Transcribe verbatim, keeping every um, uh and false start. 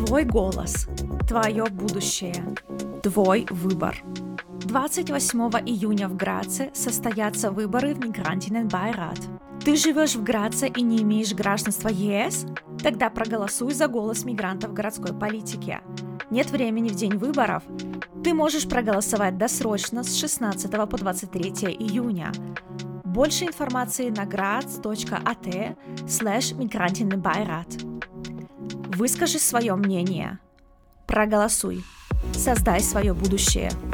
Твой голос, твое будущее, твой выбор. двадцать восьмого июня в Граце состоятся выборы в Migrantinnenbeirat. Ты живешь в Граце и не имеешь гражданства ЕС? Тогда проголосуй за голос мигрантов в городской политике. Нет времени в день выборов? Ты можешь проголосовать досрочно с шестнадцатого по двадцать третье июня. Больше информации на graz.at слэш Migrantinnenbeirat. Выскажи свое мнение. Проголосуй. Создай свое будущее.